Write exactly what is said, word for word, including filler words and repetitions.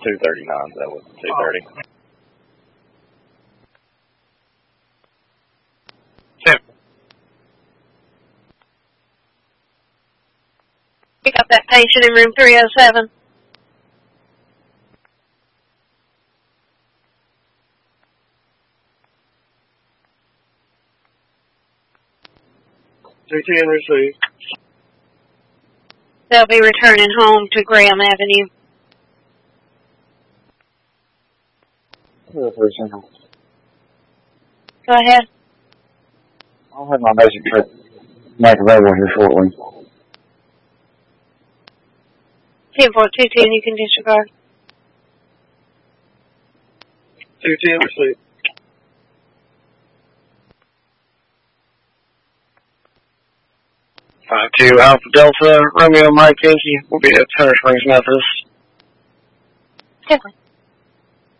two thirty-nine. That was two thirty. Pick up that patient in room three oh seven. two ten received. They'll be returning home to Graham Avenue. two three Central. Go ahead. I'll have my basic trip make available here shortly. ten four two ten, you can disregard. two ten received. five two Alpha Delta, Romeo Mike Yankee will be at Center Springs Methodist. Definitely.